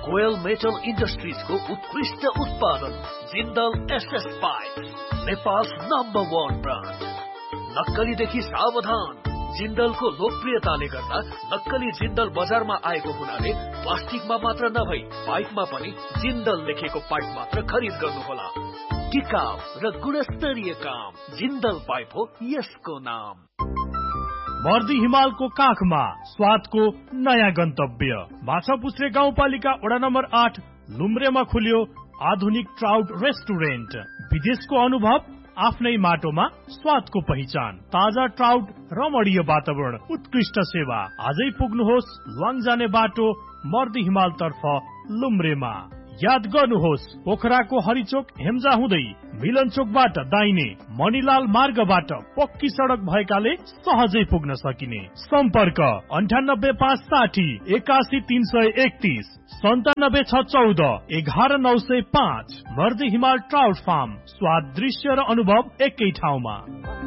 कोयल metal इन्डस्ट्रिजको उत्कृष्ट उत्पादन Jindal SS pipe, Nepal's number 1 brand. नक्कलीदेखि सावधान। जिन्दलको लोकप्रियताले गर्दा नक्कली जिन्दल बजारमा आएको हुनाले प्लास्टिकमा मात्र नभई पाइपमा पनि जिन्दल लेखेको पाइप मात्र खरिद गर्नुहोला। टिकाउ र गुणस्तरीय काम, जिन्दल पाइप हो यसको नाम। मर्दी हिमालको काखमा स्वादको नयाँ गन्तव्य। माछापुच्छ्रे गाउँपालिका वडा नम्बर 8 लुम्रेमा खुल्यो आधुनिक ट्राउट रेस्टुरेन्ट। विदेशको अनुभव आफ्नै माटोमा स्वादको पहिचान। ताजा ट्राउट, रमणीय वातावरण, उत्कृष्ट सेवा। आजै पुग्नुहोस् लङ जाने बाटो मर्दी हिमाल तर्फ लुम्रेमा। याद गर्नुहोस् पोखराको हरिचोक हेम्जा हुँदै मिलन चोकबाट दाहिने मणिलाल मार्गबाट पक्की सडक भएकाले सहजै पुग्न सकिने। सम्पर्क 9856 81331 97614 11905। मर्दी हिमाल ट्राउट फार्म। स्वाद, दृश्य र अनुभव एकै ठाउँमा।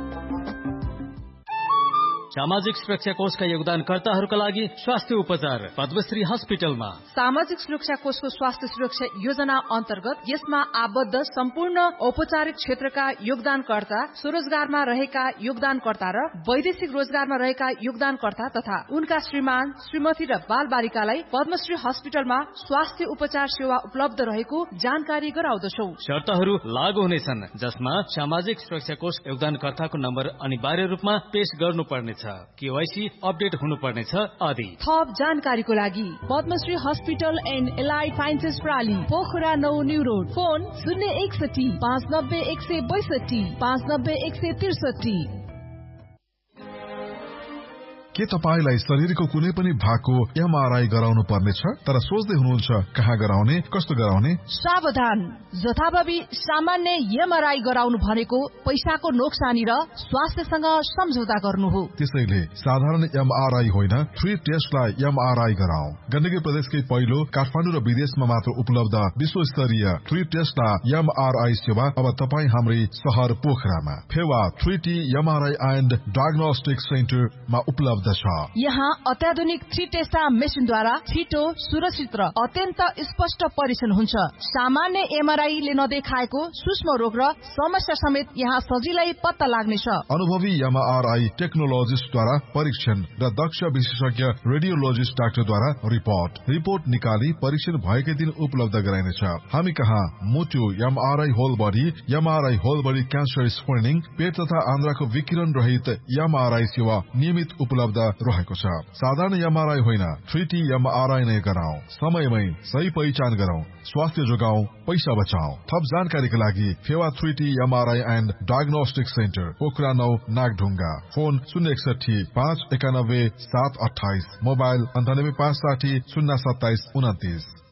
सामाजिक सुरक्षा कोषका योगदानकर्ताहरूका लागि स्वास्थ्य उपचार पद्मश्री हस्पिटलमा। सामाजिक सुरक्षा कोषको स्वास्थ्य सुरक्षा योजना अन्तर्गत यसमा आबद्ध सम्पूर्ण औपचारिक क्षेत्रका योगदानकर्ता, स्वरोजगारमा रहेका योगदानकर्ता र वैदेशिक रोजगारमा रहेका योगदानकर्ता तथा उनका श्रीमान, श्रीमती र बाल बालिकालाई पद्मश्री हस्पिटलमा स्वास्थ्य उपचार सेवा उपलब्ध रहेको जानकारी गराउँदछौ। शर्तहरू लागू हुनेछन्, जसमा सामाजिक सुरक्षा कोष योगदानकर्ताको नम्बर अनिवार्य रूपमा पेश गर्नुपर्नेछ, केवाईसी अपडेट हुनुपर्नेछ आदि। थप जानकारीको लागि Padmashri hospital and allied sciences प्राली, Pokhara 9 new road. Phone 061 590 162 590 163। के तपाईलाई शरीरको कुनै पनि भागको एमआरआई गराउनु पर्नेछ तर सोच्दै हुनुहुन्छ कहाँ गराउने, कस्तो गराउने? सावधान, जथाभावी सामान्य एमआरआई गराउनु भनेको पैसाको नोक्सानी र स्वास्थ्यसँग सम्झौता गर्नु हो। त्यसैले साधारण एमआरआई होइन, फ्री टेस्टलाई एमआरआई गराऊ। गण्डकी प्रदेशकै पहिलो काठमाडौँ र विदेशमा मात्र उपलब्ध विश्वस्तरीय फ्री टेस्टलाई एमआरआई सेवा अब तपाईँ हाम्रै शहर पोखरामा Phewa 3T MRI and diagnostic सेन्टरमा उपलब्ध छ। यहाँ अत्याधुनिक 3 टेस्टा मेसिनद्वारा छिटो, सुरक्षित र अत्यन्त स्पष्ट परीक्षण हुन्छ। सामान्य एमआरआईले नदेखाएको सूक्ष्म रोग र समस्या समेत यहाँ सजिलै पत्ता लाग्नेछ। अनुभवी एमआरआई टेक्नोलोजिस्टद्वारा परीक्षण र दक्ष विशेषज्ञ रेडियोलोजिस्ट डाक्टरद्वारा रिपोर्ट निकाली परीक्षण भएकै दिन उपलब्ध गराइनेछ। हामी कहाँ मुटु MRI whole body, MRI whole body cancer screening, पेट तथा आन्द्राको विकिरण रहित एमआरआई सेवा नियमित उपलब्ध रहेको छ। साधारण एमआरआई होइन, 3T एमआरआई नै गराऊ। समयमै सही पहिचान गराऊ, स्वास्थ्य जोगाऊ, पैसा बचाऊ। थप जानकारीका लागि Phewa 3T MRI and diagnostic centre, Pokhara 9 Nagdhunga. Phone 061 591 728, mobile 98 560 027 29।